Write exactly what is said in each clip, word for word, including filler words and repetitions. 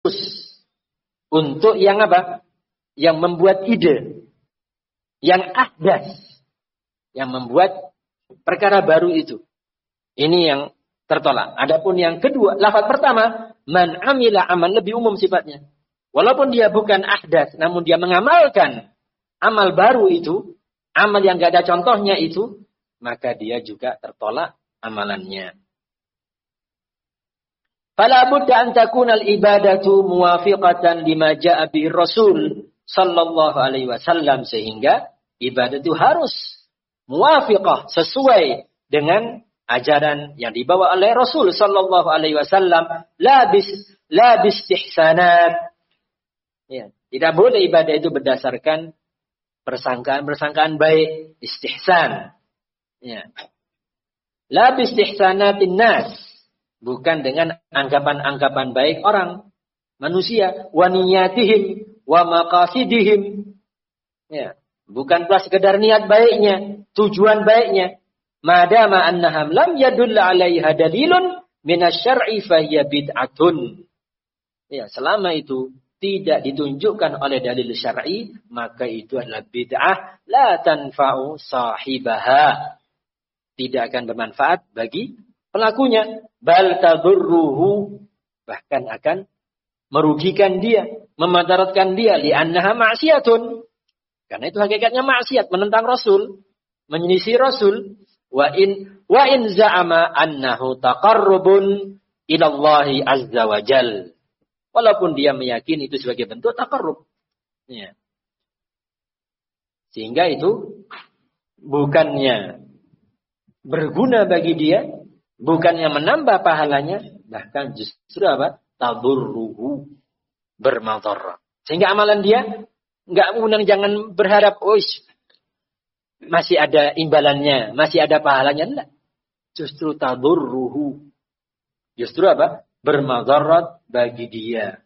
untuk yang apa? Yang membuat ide, yang ahdas, yang membuat perkara baru itu. Ini yang tertolak. Adapun yang kedua, lafaz pertama, man amila amal, lebih umum sifatnya. Walaupun dia bukan ahdas, namun dia mengamalkan amal baru itu, amal yang gak ada contohnya itu, maka dia juga tertolak amalannya. Fala budda an takuna al-ibadatu muwafiqatan lima jaa bihi Rasul sallallahu alaihi wasallam, sehingga ibadah itu harus muwafiqah, sesuai dengan ajaran yang dibawa oleh Rasul sallallahu alaihi wasallam, la bis la bistihsanat. Ya, tidak boleh ibadah itu berdasarkan persangkaan-persangkaan baik, istihsan. Ya. La bistihsanatin nas, bukan dengan anggapan-anggapan baik orang, manusia, wa niyatihim wa maqasidihim. Ya, bukan pula sekedar niat baiknya, tujuan baiknya. Madama annahum lam yadulla 'alaiha dalilun minasy-syar'i fa hiya bid'atun. Ya, selama itu tidak ditunjukkan oleh dalil syar'i, maka itu adalah bid'ah, la tanfa'u sahibaha. Tidak akan bermanfaat bagi pelakunya, bal tadurruhu, bahkan akan merugikan dia, memadaratkan dia, li'annaha ma'siyatun, karena itu hakikatnya maksiat, menentang Rasul, menyelisih Rasul. Wa in wa in za'ama annahu taqarrubun ila Allah azza wa jal, walaupun dia meyakini itu sebagai bentuk taqarrub, ya. Sehingga itu bukannya berguna bagi dia, bukannya menambah pahalanya, bahkan justru apa? Tadurruhu, bermadharat. Sehingga amalan dia enggak, kemudian jangan berharap, oh masih ada imbalannya, masih ada pahalanya, enggak. Justru tadurruhu. Justru apa? Bermadharat bagi dia.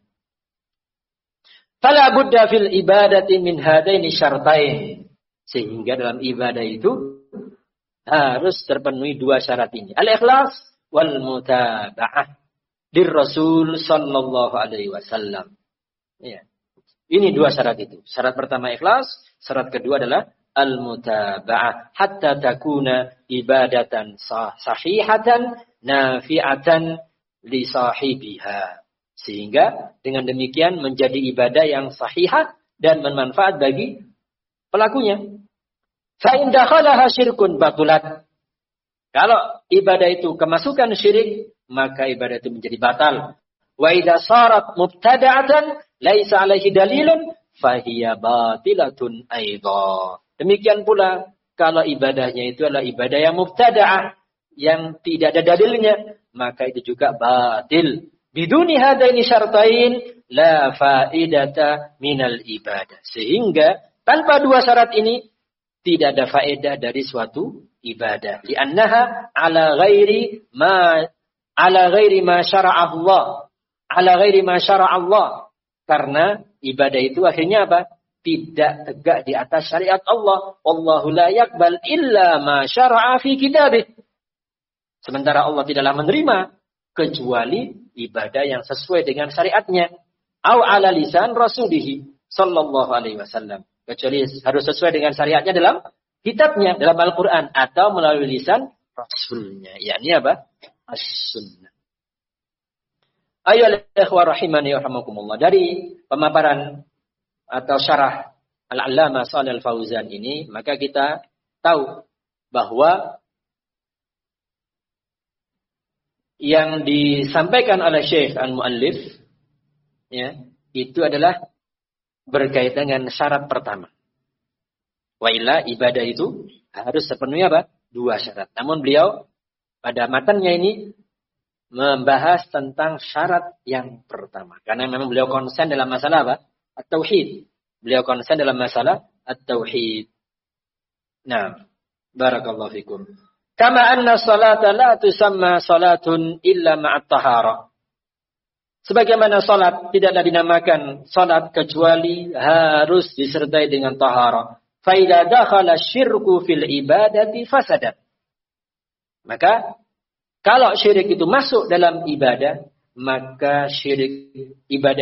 Fala budda fil ibadati min hadaini syartain. Sehingga dalam ibadah itu harus terpenuhi dua syarat ini. Al-ikhlas wal mutaba'ah dir Rasul sallallahu alaihi wasallam. Ya. Ini dua syarat itu. Syarat pertama ikhlas, syarat kedua adalah al-mutaba'ah hatta takuna ibadatan sahihatan nafi'atan li sahibiha. Sehingga dengan demikian menjadi ibadah yang sahihah dan bermanfaat bagi pelakunya. Fa in dakhalaha syirkun batulat. Kalau ibadah itu kemasukan syirik, maka ibadah itu menjadi batal. Wa idza sarat mubtada'atan laisa 'alaihi dalilun fa hiya batilatun aidha. Demikian pula kalau ibadahnya itu adalah ibadah yang mubtada'ah, yang tidak ada dalilnya, maka itu juga batil. Biduni hadaini syartain la faidata minal ibadah. Sehingga tanpa dua syarat ini tidak ada faedah dari suatu ibadah. Li'annaha ala ghairi ma ala ghairi ma syara'a Allah. Ala ghairi ma syara'a Allah. Karena ibadah itu akhirnya apa? Tidak tegak di atas syariat Allah. Wallahu la yaqbal illa ma syara'a fi kitabih. Sementara Allah tidaklah menerima kecuali ibadah yang sesuai dengan syariatnya. Au ala lisan rasulihi sallallahu alaihi wasallam. Kecuali harus sesuai dengan syariatnya dalam kitabnya, dalam Al-Quran, atau melalui lisan Rasulnya. Yakni apa? As-sunnah. Ayolah ikhwah rahimani wa rahimakumullah. Dari pemaparan atau syarah Al-Allamah Shalih Al-Fauzan ini, maka kita tahu bahwa yang disampaikan oleh Syekh Al-Muallif, ya, itu adalah berkaitan dengan syarat pertama. Wa illa ibadah itu harus sepenuhnya apa? Dua syarat. Namun beliau pada matannya ini membahas tentang syarat yang pertama. Karena memang beliau konsen dalam masalah apa? At-tauhid. Beliau konsen dalam masalah at-tauhid. Nah, barakallahu fikum. Kama anna salata la tusamma salatun illa ma'at tahara. Sebagaimana salat tidaklah dinamakan salat kecuali harus disertai dengan tahara. Fa idza dakhala syirku fil ibadati fasadat. Maka kalau syirik itu masuk dalam ibadah, maka syirik ibadah